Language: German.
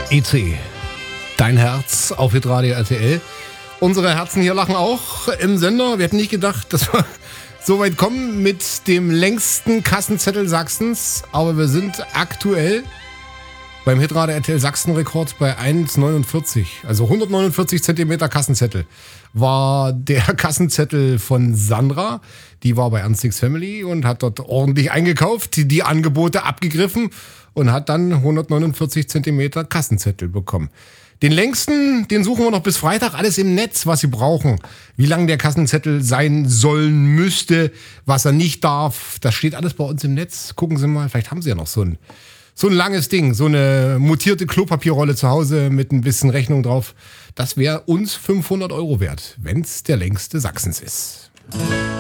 E.T. Dein Herz auf Hitradio RTL. Unsere Herzen hier lachen auch im Sender. Wir hätten nicht gedacht, dass wir so weit kommen mit dem längsten Kassenzettel Sachsens. Aber wir sind aktuell beim Hitradio RTL Sachsen-Rekord bei 1,49. Also 149 Zentimeter Kassenzettel war der Kassenzettel von Sandra. Die war bei Ernst Family und hat dort ordentlich eingekauft, die Angebote abgegriffen und hat dann 149 Zentimeter Kassenzettel bekommen. Den längsten, den suchen wir noch bis Freitag. Alles im Netz, was Sie brauchen. Wie lang der Kassenzettel sein sollen müsste, was er nicht darf. Das steht alles bei uns im Netz. Gucken Sie mal, vielleicht haben Sie ja noch so ein langes Ding, so eine mutierte Klopapierrolle zu Hause mit ein bisschen Rechnung drauf. Das wäre uns 500 € wert, wenn's der längste Sachsens ist.